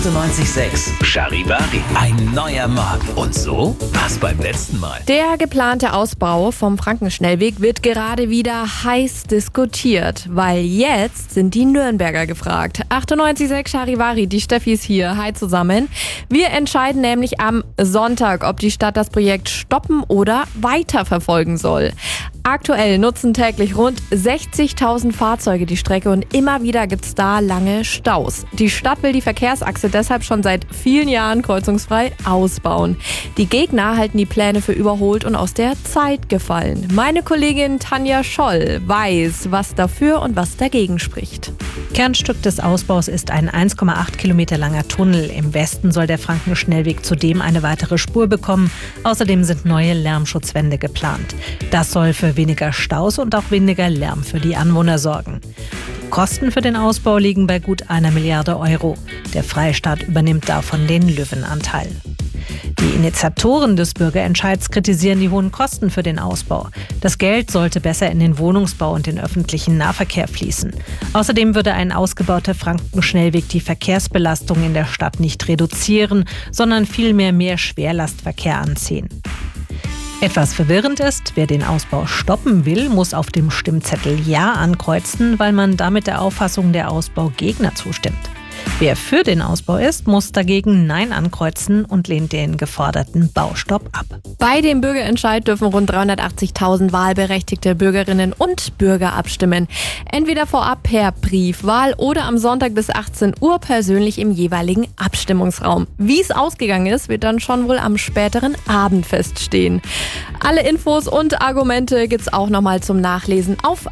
98.6 Charivari. Ein neuer Morgen. Und so war's beim letzten Mal. Der geplante Ausbau vom Frankenschnellweg wird gerade wieder heiß diskutiert, weil jetzt sind die Nürnberger gefragt. 98.6 Charivari, die Steffi ist hier. Hi zusammen. Wir entscheiden nämlich am Sonntag, ob die Stadt das Projekt stoppen oder weiterverfolgen soll. Aktuell nutzen täglich rund 60.000 Fahrzeuge die Strecke und immer wieder gibt's da lange Staus. Die Stadt will die Verkehrsachse deshalb schon seit vielen Jahren kreuzungsfrei ausbauen. Die Gegner halten die Pläne für überholt und aus der Zeit gefallen. Meine Kollegin Tanja Scholl weiß, was dafür und was dagegen spricht. Kernstück des Ausbaus ist ein 1,8 Kilometer langer Tunnel. Im Westen soll der Frankenschnellweg zudem eine weitere Spur bekommen. Außerdem sind neue Lärmschutzwände geplant. Das soll für weniger Staus und auch weniger Lärm für die Anwohner sorgen. Die Kosten für den Ausbau liegen bei gut 1 Milliarde Euro. Der Freistaat übernimmt davon den Löwenanteil. Die Initiatoren des Bürgerentscheids kritisieren die hohen Kosten für den Ausbau. Das Geld sollte besser in den Wohnungsbau und den öffentlichen Nahverkehr fließen. Außerdem würde ein ausgebauter Frankenschnellweg die Verkehrsbelastung in der Stadt nicht reduzieren, sondern vielmehr mehr Schwerlastverkehr anziehen. Etwas verwirrend ist, wer den Ausbau stoppen will, muss auf dem Stimmzettel Ja ankreuzen, weil man damit der Auffassung der Ausbaugegner zustimmt. Wer für den Ausbau ist, muss dagegen Nein ankreuzen und lehnt den geforderten Baustopp ab. Bei dem Bürgerentscheid dürfen rund 380.000 wahlberechtigte Bürgerinnen und Bürger abstimmen. Entweder vorab per Briefwahl oder am Sonntag bis 18 Uhr persönlich im jeweiligen Abstimmungsraum. Wie es ausgegangen ist, wird dann schon wohl am späteren Abend feststehen. Alle Infos und Argumente gibt's auch nochmal zum Nachlesen auf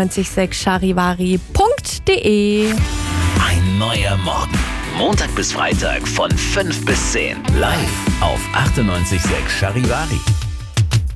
986charivari.de. Ein neuer Morgen. Montag bis Freitag von 5 bis 10. Live auf 98.6 Charivari.